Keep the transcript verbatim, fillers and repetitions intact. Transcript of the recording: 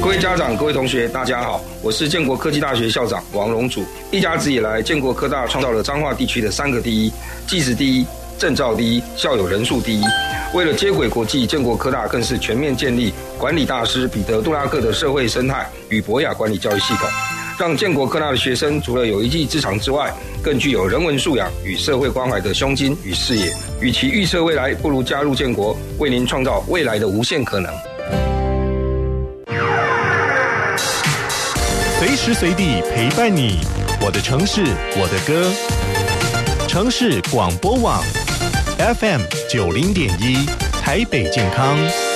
位家长、各位同学，大家好，我是建国科技大学校长王荣祖。一甲子以来，建国科大创造了彰化地区的三个第一：技职第一、证照第一、校友人数第一。为了接轨国际，建国科大更是全面建立管理大师彼得·杜拉克的社会生态与博雅管理教育系统，让建国科大的学生除了有一技之长之外，更具有人文素养与社会关怀的胸襟与视野。与其预测未来，不如加入建国，为您创造未来的无限可能。 随时随地陪伴你，我的城市，我的歌。城市广播网 F M 九零点一，台北健康。